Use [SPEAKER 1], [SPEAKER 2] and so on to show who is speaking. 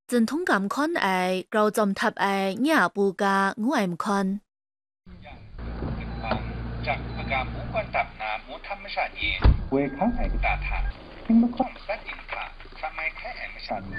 [SPEAKER 1] 真通感看愛，高中塔愛，也不加我愛唔看。
[SPEAKER 2] จากอุปการหมูกวนตับนาหมูธรรมชาติเองเวข้างไอ้ตาทานซึ่งเมื่อก่อนสัตว์อินทาทำไมแค่แอมชัน